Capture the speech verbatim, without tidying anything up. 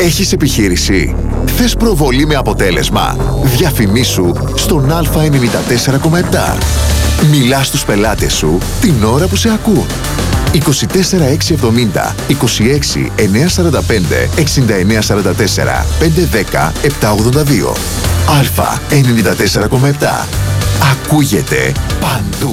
Έχεις επιχείρηση? Θες προβολή με αποτέλεσμα? Διαφημίσου στον Α ενενήντα τέσσερα κόμμα επτά. Μιλά στους πελάτες σου την ώρα που σε ακούν. είκοσι τέσσερα εξακόσια εβδομήντα, είκοσι έξι εννιακόσια σαράντα πέντε, εξήντα εννέα σαράντα τέσσερα, πεντακόσια δέκα, επτακόσια ογδόντα δύο. Α ενενήντα τέσσερα κόμμα επτά. Ακούγεται παντού.